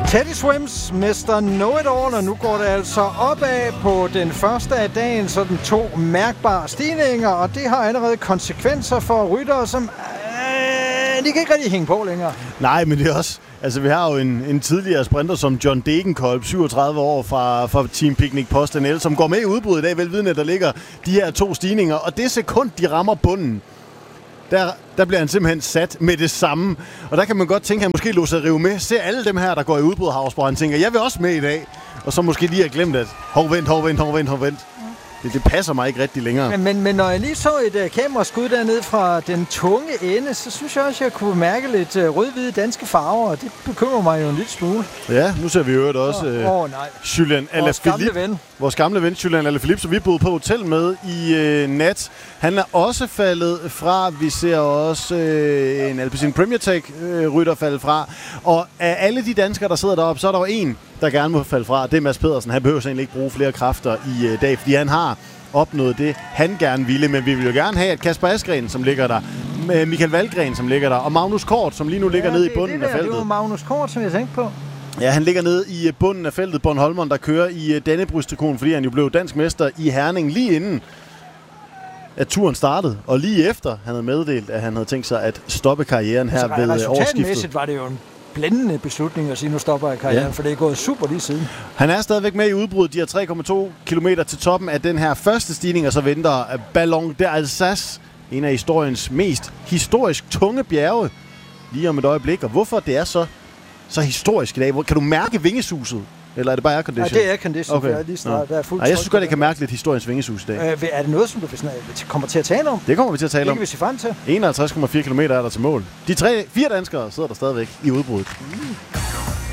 Teddy Swims, Mr. Know-It-All, og nu går det altså opad på den første af dagen, så den 2 mærkbare stigninger, og det har allerede konsekvenser for ryttere, som de kan ikke rigtig hænge på længere. Nej, men det er også... Altså, vi har jo en tidligere sprinter som John Degenkolb, 37 år fra Team Picnic PostNL, som går med i udbruddet i dag, velvidende, at der ligger de her 2 stigninger, og det sekund, de rammer bunden, der bliver han simpelthen sat med det samme. Og der kan man godt tænke, at han måske lå sig rive med. Se alle dem her, der går i udbrud, Havsborg, han tænker, jeg vil også med i dag. Og så måske lige har glemt, at vent. Det passer mig ikke rigtig længere. Men når jeg lige så et kameraskud dernede fra den tunge ende, så synes jeg også, at jeg kunne mærke lidt rød-hvide danske farver, og det bekymrer mig jo en lille smule. Ja, nu ser vi jo også Julian Alaphilippe. Vores gamle ven, Julian Alaphilippe, som vi boede på hotel med i nat. Han er også faldet fra. Vi ser også en Alpecin Premier Tech-rytter falde fra. Og af alle de danskere, der sidder deroppe, så er der jo en, der gerne må falde fra. Det er Mads Pedersen. Han behøver egentlig ikke bruge flere kræfter i dag, fordi han har opnået det, han gerne ville. Men vi vil jo gerne have, at Kasper Asgreen, som ligger der, Michael Valgren, som ligger der, og Magnus Kort, som lige nu ligger nede i bunden af feltet. Det var Magnus Kort, som jeg tænkte på. Ja, han ligger nede i bunden af feltet, Bornholmeren, der kører i Dannebrogstrikonen, fordi han jo blev dansk mester i Herning lige inden at turen startede, og lige efter han havde meddelt, at han havde tænkt sig at stoppe karrieren her ved årsskiftet. Resultatmæssigt var det jo en blændende beslutning at sige, nu stopper jeg karrieren, for det er gået super lige siden. Han er stadigvæk med i udbruddet. De har 3,2 kilometer til toppen af den her første stigning, og så venter Ballon d'Alsace, en af historiens mest historisk tunge bjerge, lige om et øjeblik. Og hvorfor det er så historisk i dag? Kan du mærke vingesuset? Eller er det bare aircondition? Nej, det er aircondition, okay. Jeg synes godt, jeg kan mærke lidt historiens vingesus i dag. Er det noget, som du kommer til at tale om? Det kommer vi til at tale om. Det kan vi se frem til. 51,4 km er der til mål. De 4 danskere sidder der stadigvæk i udbruddet.